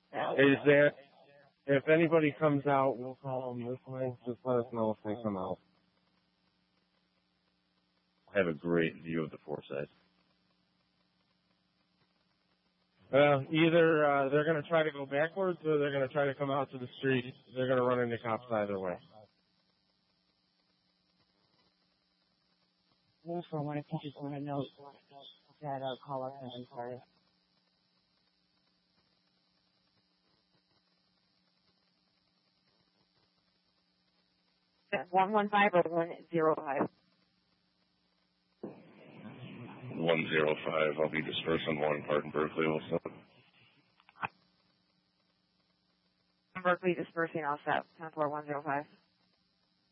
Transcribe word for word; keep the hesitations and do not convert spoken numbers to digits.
Is that, if anybody comes out, we'll call them this way. Just let us know if they come out. I have a great view of the Forsyth. Uh, either uh, they're going to try to go backwards or they're going to try to come out to the street. They're going to run into cops either way. Also, I want to just want to note that uh, caller has been sorry. One one five or one zero five. One zero five. I'll be dispersing one part in Berkeley also. Berkeley dispersing all set. Ten four one zero five.